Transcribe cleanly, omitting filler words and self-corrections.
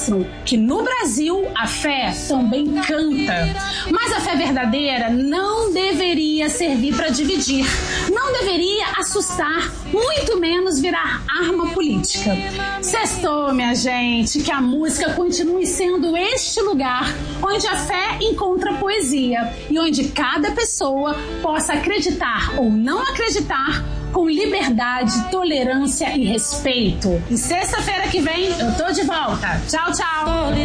mostram que no Brasil a fé também canta. Mas a fé verdadeira não deveria servir para dividir, não deveria assustar, muito menos virar arma política. Sextou, minha gente, que a música continue sendo este lugar onde a fé encontra poesia e onde cada pessoa possa acreditar ou não acreditar com liberdade, tolerância e respeito. E sexta-feira que vem eu tô de volta. Tchau, tchau!